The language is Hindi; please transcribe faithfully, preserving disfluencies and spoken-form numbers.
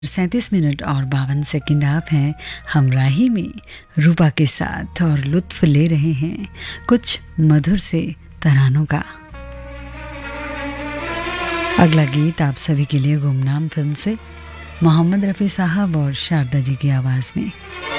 सैंतीस मिनट और बावन सेकंड आप हैं हमराही में रूपा के साथ और लुत्फ ले रहे हैं कुछ मधुर से तरानों का। अगला गीत आप सभी के लिए गुमनाम फिल्म से मोहम्मद रफ़ी साहब और शारदा जी की आवाज़ में।